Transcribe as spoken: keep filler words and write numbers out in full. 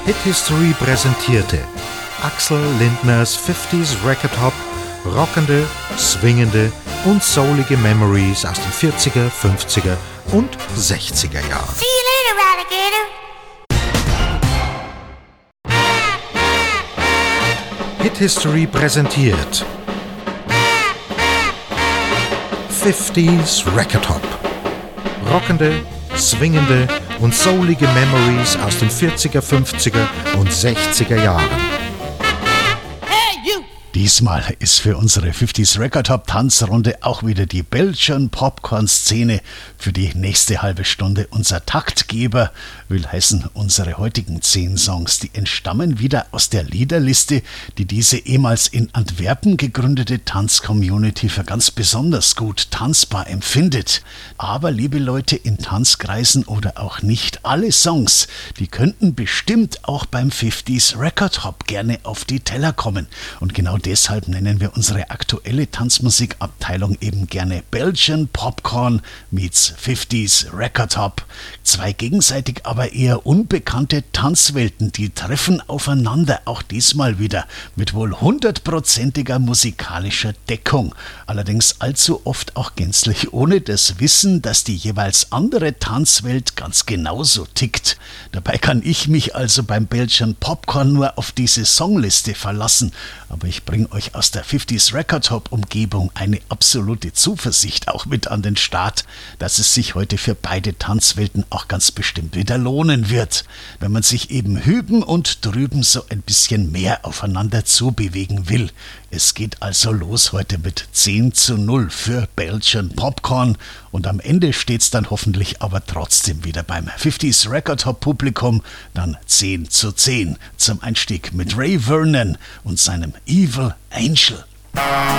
Hit History präsentierte Axel Lindners fünfziger Record Hop, rockende, swingende und soulige Memories aus den vierziger, fünfziger und sechziger Jahren. See you later, Alligator. Hit History präsentiert fünfziger Record Hop, rockende, swingende und soulige Memories aus den vierziger, fünfziger und sechziger Jahren. Diesmal ist für unsere fünfziger Record Hop Tanzrunde auch wieder die Belgian Popcorn-Szene für die nächste halbe Stunde unser Taktgeber, will heißen, unsere heutigen zehn Songs, die entstammen wieder aus der Liederliste, die diese ehemals in Antwerpen gegründete Tanzcommunity für ganz besonders gut tanzbar empfindet. Aber, liebe Leute, in Tanzkreisen oder auch nicht, alle Songs, die könnten bestimmt auch beim fünfziger Record Hop gerne auf die Teller kommen. Und genau deshalb nennen wir unsere aktuelle Tanzmusikabteilung eben gerne Belgian Popcorn meets fünfziger Record Hop. Zwei gegenseitig aber eher unbekannte Tanzwelten, die treffen aufeinander, auch diesmal wieder mit wohl hundertprozentiger musikalischer Deckung. Allerdings allzu oft auch gänzlich ohne das Wissen, dass die jeweils andere Tanzwelt ganz genauso tickt. Dabei kann ich mich also beim Belgian Popcorn nur auf diese Songliste verlassen, aber ich bringe euch aus der fünfziger Record Hop Umgebung eine absolute Zuversicht auch mit an den Start, dass es sich heute für beide Tanzwelten auch ganz bestimmt wieder lohnen wird, wenn man sich eben hüben und drüben so ein bisschen mehr aufeinander zubewegen will. Es geht also los heute mit zehn zu null für Belgian Popcorn und am Ende steht's dann hoffentlich aber trotzdem wieder beim fünfziger Record Hop Publikum, dann zehn zu zehn zum Einstieg mit Ray Vernon und seinem Evil Angel.